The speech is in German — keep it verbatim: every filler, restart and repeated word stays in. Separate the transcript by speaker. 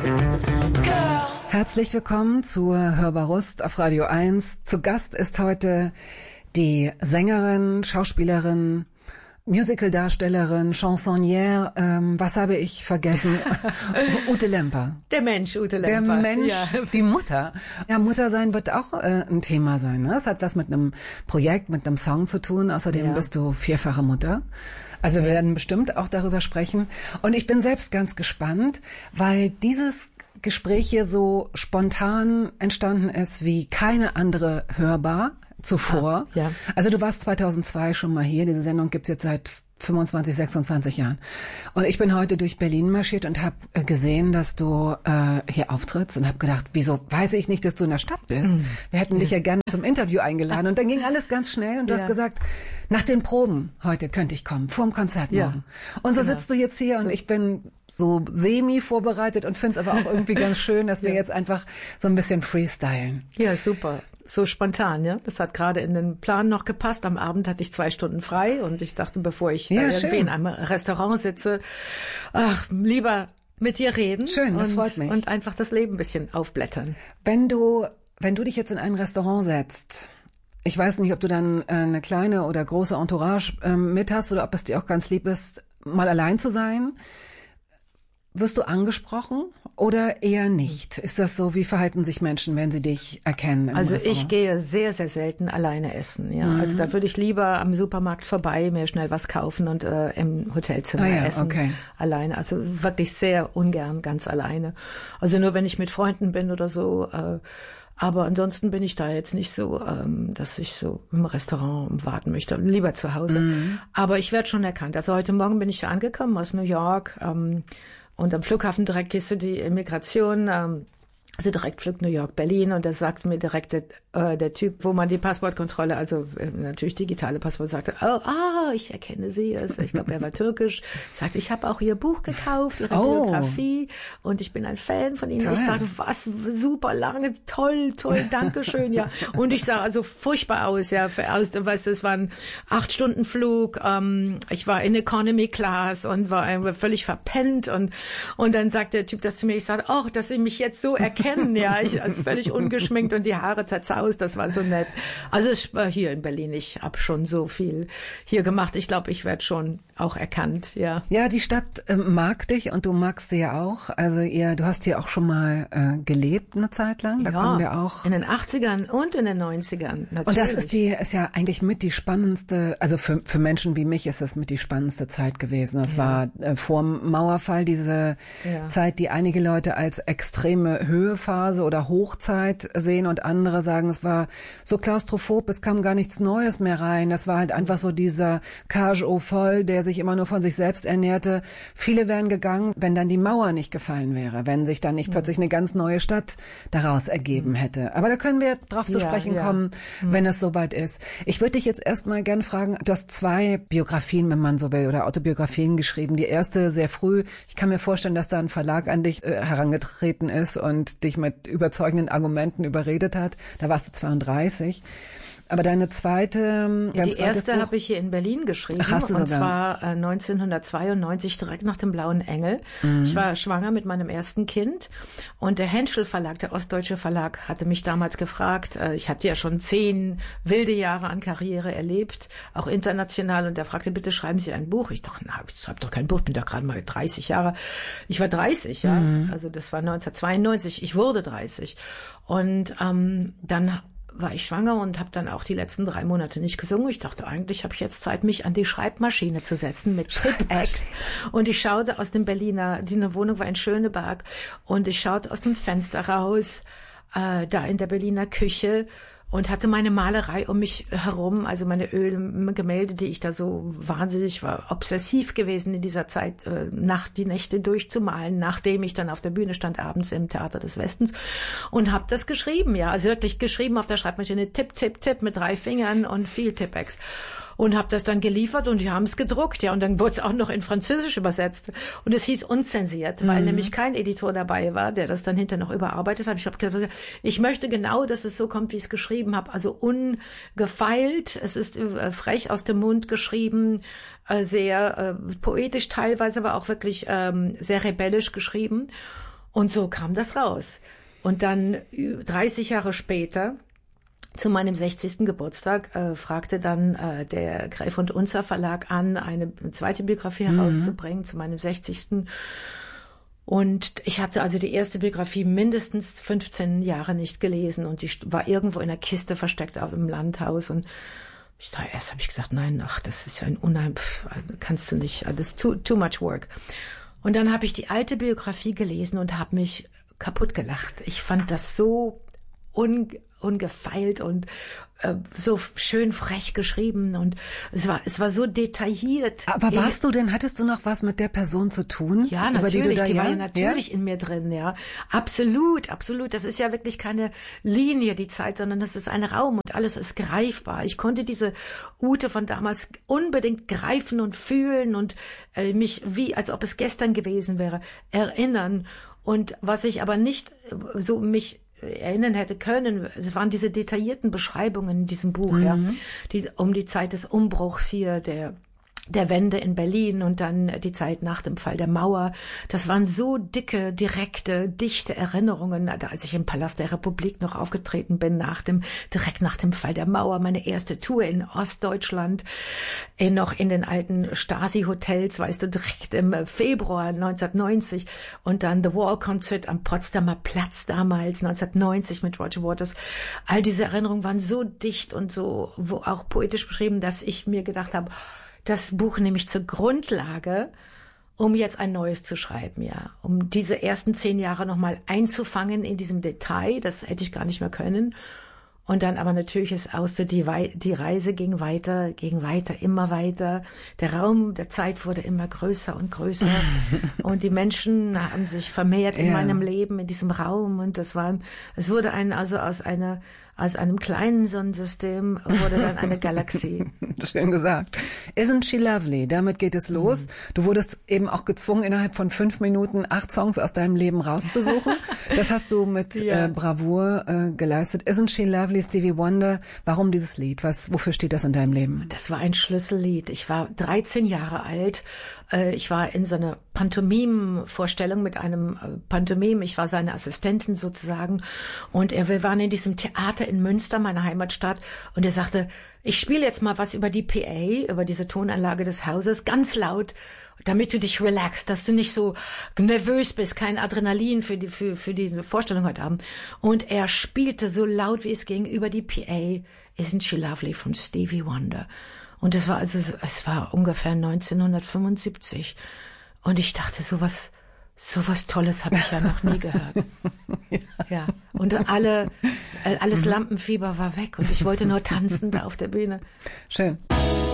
Speaker 1: Herzlich willkommen zur Hörbar Rust auf Radio eins. Zu Gast ist heute die Sängerin, Schauspielerin, Musicaldarstellerin, Chansonnière, ähm, was habe ich vergessen? Ute Lemper.
Speaker 2: Der Mensch, Ute Lemper.
Speaker 1: Der Mensch,
Speaker 2: ja.
Speaker 1: Die Mutter. Ja, Mutter sein wird auch äh, ein Thema sein. Ne? Es hat was mit einem Projekt, mit einem Song zu tun. Außerdem ja. bist du vierfache Mutter. Also wir werden bestimmt auch darüber sprechen. Und ich bin selbst ganz gespannt, weil dieses Gespräch hier so spontan entstanden ist wie keine andere Hörbar zuvor.
Speaker 2: Ah, ja.
Speaker 1: Also du warst zweitausendzwei schon mal hier. Diese Sendung gibt's jetzt seit fünfundzwanzig, sechsundzwanzig Jahren. Und ich bin heute durch Berlin marschiert und habe gesehen, dass du äh, hier auftrittst und habe gedacht, wieso weiß ich nicht, dass du in der Stadt bist? Mm. Wir hätten ja. dich ja gerne zum Interview eingeladen. Und dann ging alles ganz schnell und du ja. hast gesagt, nach den Proben heute könnte ich kommen, vorm Konzert morgen. Ja. Und so genau. sitzt du jetzt hier und ich bin so semi vorbereitet und finde es aber auch irgendwie ganz schön, dass wir ja. jetzt einfach so ein bisschen freestylen.
Speaker 2: Ja, super. So spontan, ja. Das hat gerade in den Plan noch gepasst. Am Abend hatte ich zwei Stunden frei und ich dachte, bevor ich ja, irgendwie schön. in einem Restaurant sitze, ach, lieber mit dir reden.
Speaker 1: Schön, das
Speaker 2: und,
Speaker 1: freut mich.
Speaker 2: Und einfach das Leben ein bisschen aufblättern.
Speaker 1: Wenn du, wenn du dich jetzt in ein Restaurant setzt, ich weiß nicht, ob du dann eine kleine oder große Entourage äh, mit hast oder ob es dir auch ganz lieb ist, mal allein zu sein. Wirst du angesprochen oder eher nicht? Ist das so, wie verhalten sich Menschen, wenn sie dich erkennen im
Speaker 2: Also
Speaker 1: Restaurant?
Speaker 2: Ich gehe sehr, sehr selten alleine essen. Ja, mhm. Also da würde ich lieber am Supermarkt vorbei, mir schnell was kaufen und äh, im Hotelzimmer
Speaker 1: ah, ja,
Speaker 2: essen.
Speaker 1: Okay.
Speaker 2: Alleine. Also wirklich sehr ungern ganz alleine. Also nur wenn ich mit Freunden bin oder so. Äh, Aber ansonsten bin ich da jetzt nicht so, ähm, dass ich so im Restaurant warten möchte. Lieber zu Hause. Mhm. Aber ich werde schon erkannt. Also heute Morgen bin ich angekommen aus New York. Ähm, und am Flughafen direkt gehst du die Immigration, ähm, also direkt flog New York, Berlin und da sagt mir direkt der, äh, der Typ, wo man die Passportkontrolle, also äh, natürlich digitale Passport, sagte, oh, ah, ich erkenne Sie. Also ich glaube, er war türkisch. Sagte, ich habe auch Ihr Buch gekauft, Ihre oh. Biografie und ich bin ein Fan von Ihnen. Toll. Ich sagte, was, super lange, toll, toll, Dankeschön, ja. Und ich sah also furchtbar aus, ja, aus, weißt du, es war ein acht Stunden Flug, ähm, ich war in Economy Class und war völlig verpennt und und dann sagt der Typ das zu mir, ich sagte, oh, dass Sie mich jetzt so erkennen. Kennen, ja, ich also völlig ungeschminkt und die Haare zerzaust, das war so nett. Also es war hier in Berlin, ich habe schon so viel hier gemacht. Ich glaube, ich werde schon auch erkannt, ja.
Speaker 1: Ja, die Stadt äh, mag dich und du magst sie ja auch. Also ihr, du hast hier auch schon mal äh, gelebt eine Zeit lang. Da
Speaker 2: ja,
Speaker 1: kommen wir auch.
Speaker 2: In den achtzigern und in den neunzigern. Natürlich.
Speaker 1: Und das ist die, ist ja eigentlich mit die spannendste, also für für Menschen wie mich ist das mit die spannendste Zeit gewesen. Das ja. war äh, vor dem Mauerfall diese ja. Zeit, die einige Leute als extreme Höhephase oder Hochzeit sehen und andere sagen, es war so klaustrophob, es kam gar nichts Neues mehr rein. Das war halt einfach so dieser Cage au Vol, der sich immer nur von sich selbst ernährte. Viele wären gegangen, wenn dann die Mauer nicht gefallen wäre, wenn sich dann nicht mhm. plötzlich eine ganz neue Stadt daraus ergeben hätte. Aber da können wir drauf zu ja, sprechen ja. kommen, mhm. wenn es soweit ist. Ich würde dich jetzt erstmal gerne fragen, du hast zwei Biografien, wenn man so will, oder Autobiografien geschrieben. Die erste sehr früh. Ich kann mir vorstellen, dass da ein Verlag an dich äh, herangetreten ist und dich mit überzeugenden Argumenten überredet hat. Da warst du zweiunddreißig. Aber deine zweite,
Speaker 2: ja, die erste habe ich hier in Berlin geschrieben.
Speaker 1: Ach, hast du
Speaker 2: und
Speaker 1: sogar.
Speaker 2: zwar äh, neunzehnhundertzweiundneunzig, direkt nach dem Blauen Engel. Mhm. Ich war schwanger mit meinem ersten Kind und der Henschel Verlag, der Ostdeutsche Verlag, hatte mich damals gefragt. Äh, ich hatte ja schon zehn wilde Jahre an Karriere erlebt, auch international. Und der fragte, bitte schreiben Sie ein Buch. Ich dachte, na, ich schreibe doch kein Buch, ich bin doch gerade mal dreißig Jahre. Ich war dreißig, ja. Mhm. Also das war neunzehnhundertzweiundneunzig. Ich wurde dreißig. Und ähm, dann war ich schwanger und habe dann auch die letzten drei Monate nicht gesungen. Ich dachte, eigentlich habe ich jetzt Zeit, mich an die Schreibmaschine zu setzen mit Tipp-Ex. Und ich schaute aus dem Berliner, die Wohnung war in Schöneberg, und ich schaute aus dem Fenster raus, äh, da in der Berliner Küche, und hatte meine Malerei um mich herum, also meine Ölgemälde, die ich da so wahnsinnig war, obsessiv gewesen in dieser Zeit, äh, Nacht, die Nächte durchzumalen, nachdem ich dann auf der Bühne stand, abends im Theater des Westens, und habe das geschrieben, ja, also wirklich geschrieben auf der Schreibmaschine, Tipp, Tipp, Tipp mit drei Fingern und viel Tippex. Und habe das dann geliefert und die haben es gedruckt, ja, und dann wurde es auch noch in Französisch übersetzt und es hieß unzensiert, weil mhm. nämlich kein Editor dabei war, der das dann hinterher noch überarbeitet hat. Ich habe gesagt, ich möchte genau, dass es so kommt, wie ich es geschrieben habe, also ungefeilt, es ist äh, frech aus dem Mund geschrieben, äh, sehr äh, poetisch teilweise, aber auch wirklich ähm, sehr rebellisch geschrieben. Und so kam das raus. Und dann dreißig Jahre später, zu meinem sechzigsten Geburtstag, äh, fragte dann äh, der Gräf und Unzer Verlag an, eine zweite Biografie mhm. herauszubringen zu meinem sechzigsten Und ich hatte also die erste Biografie mindestens fünfzehn Jahre nicht gelesen und die war irgendwo in einer Kiste versteckt auf im Landhaus. Und ich da erst habe ich gesagt, nein, ach, das ist ja ein Unheim, pff, kannst du nicht, das ist too, too much work. Und dann habe ich die alte Biografie gelesen und habe mich kaputt gelacht. Ich fand das so un ungefeilt und äh, so schön frech geschrieben und es war es war so detailliert.
Speaker 1: Aber warst du denn, hattest du noch was mit der Person zu tun?
Speaker 2: Ja,
Speaker 1: über
Speaker 2: natürlich,
Speaker 1: die, du da,
Speaker 2: die
Speaker 1: ja?
Speaker 2: war ja natürlich ja? in mir drin, ja. Absolut, absolut. Das ist ja wirklich keine Linie, die Zeit, sondern das ist ein Raum und alles ist greifbar. Ich konnte diese Ute von damals unbedingt greifen und fühlen und äh, mich, wie als ob es gestern gewesen wäre, erinnern. Und was ich aber nicht so mich erinnern hätte können, es waren diese detaillierten Beschreibungen in diesem Buch, mhm. ja, die um die Zeit des Umbruchs hier, der der Wende in Berlin und dann die Zeit nach dem Fall der Mauer. Das waren so dicke, direkte, dichte Erinnerungen, als ich im Palast der Republik noch aufgetreten bin, nach dem, direkt nach dem Fall der Mauer, meine erste Tour in Ostdeutschland, in, noch in den alten Stasi-Hotels, weißt du, direkt im Februar neunzehnhundertneunzig und dann The Wall Concert am Potsdamer Platz damals, neunzehnhundertneunzig mit Roger Waters. All diese Erinnerungen waren so dicht und so, wo auch poetisch beschrieben, dass ich mir gedacht habe, das Buch nehme ich zur Grundlage, um jetzt ein neues zu schreiben, ja. Um diese ersten zehn Jahre nochmal einzufangen in diesem Detail, das hätte ich gar nicht mehr können. Und dann aber natürlich ist aus, die, die Reise ging weiter, ging weiter, immer weiter. Der Raum der Zeit wurde immer größer und größer. Und die Menschen haben sich vermehrt in ja. meinem Leben, in diesem Raum. Und das war, es wurde ein, also aus einer, aus einem kleinen Sonnensystem wurde dann eine Galaxie.
Speaker 1: Schön gesagt. Isn't She Lovely? Damit geht es los. Mhm. Du wurdest eben auch gezwungen, innerhalb von fünf Minuten acht Songs aus deinem Leben rauszusuchen. Das hast du mit ja. äh, Bravour äh, geleistet. Isn't She Lovely, Stevie Wonder. Warum dieses Lied? Was, wofür steht das in deinem Leben?
Speaker 2: Das war ein Schlüssellied. Ich war dreizehn Jahre alt. Äh, ich war in so einer Pantomime-Vorstellung mit einem äh, Pantomime. Ich war seine Assistentin sozusagen. Und er, wir waren in diesem Theater in Münster, meiner Heimatstadt, und er sagte, ich spiele jetzt mal was über die P A, über diese Tonanlage des Hauses, ganz laut, damit du dich relaxst, dass du nicht so nervös bist, kein Adrenalin für die, für, für diese Vorstellung heute Abend. Und er spielte so laut, wie es ging, über die P A, Isn't She Lovely von Stevie Wonder. Und es war also, es war ungefähr neunzehnhundertfünfundsiebzig. Und ich dachte, sowas, sowas Tolles habe ich ja noch nie gehört. ja. ja. Und alle, alles Lampenfieber war weg und ich wollte nur tanzen da auf der Bühne.
Speaker 1: Schön.